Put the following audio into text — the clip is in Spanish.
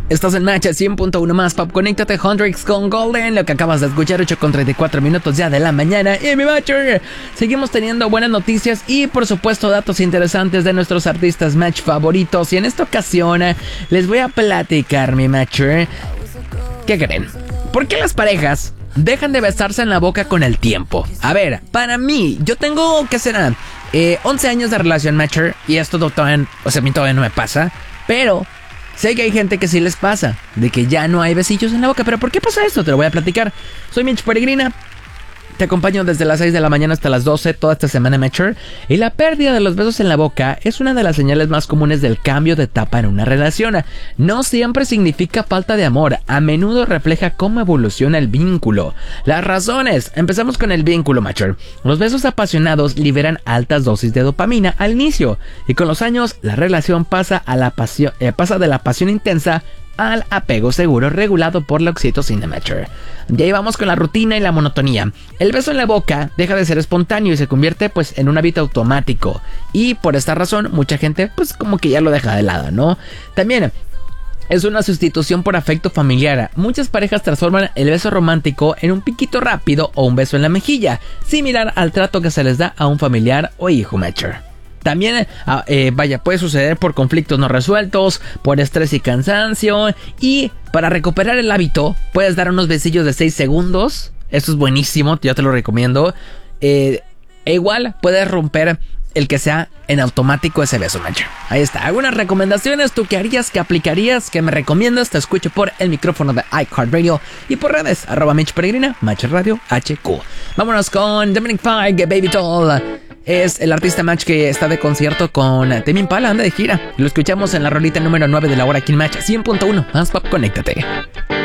Estás en Match 100.1 más Pop. Conéctate Hendrix con Golden. Lo que acabas de escuchar, 8:34 minutos ya de la mañana. Y mi Matcher, seguimos teniendo buenas noticias y por supuesto datos interesantes de nuestros artistas Match favoritos. Y en esta ocasión les voy a platicar, mi Matcher, ¿qué creen? ¿Por qué las parejas dejan de besarse en la boca con el tiempo? A ver, para mí, yo tengo, ¿qué será? 11 años de relación, Matcher, y esto todavía, a mí todavía no me pasa, pero sé que hay gente que sí les pasa, de que ya no hay besillos en la boca. ¿Pero por qué pasa esto? Te lo voy a platicar. Soy Mitch Peregrina. Te acompaño desde las 6 de la mañana hasta las 12 toda esta semana, Matcher. Y la pérdida de los besos en la boca es una de las señales más comunes del cambio de etapa en una relación. No siempre significa falta de amor. A menudo refleja cómo evoluciona el vínculo. Las razones. Empezamos con el vínculo, Matcher. Los besos apasionados liberan altas dosis de dopamina al inicio. Y con los años, la relación pasa de la pasión intensa al apego seguro, regulado por la oxitocina, Matcher. Y ahí vamos con la rutina y la monotonía. El beso en la boca deja de ser espontáneo y se convierte en un hábito automático. Y por esta razón mucha gente como que ya lo deja de lado, ¿no? También es una sustitución por afecto familiar. Muchas parejas transforman el beso romántico en un piquito rápido o un beso en la mejilla, similar al trato que se les da a un familiar o hijo, Matcher. También, puede suceder por conflictos no resueltos, por estrés y cansancio. Y para recuperar el hábito, puedes dar unos besillos de 6 segundos. Esto es buenísimo, yo te lo recomiendo. Igual puedes romper el que sea en automático ese beso, Matcher. Ahí está. Algunas recomendaciones, tú qué harías, qué aplicarías, qué me recomiendas. Te escucho por el micrófono de iHeartRadio y por redes, @Mitch Peregrina, Match Radio HQ. Vámonos con Dominic Fike, Baby Doll. Es el artista Match que está de concierto con Tame Impala, anda de gira. Lo escuchamos en la rolita número 9 de la hora aquí en Match 100.1. Más Pop, conéctate.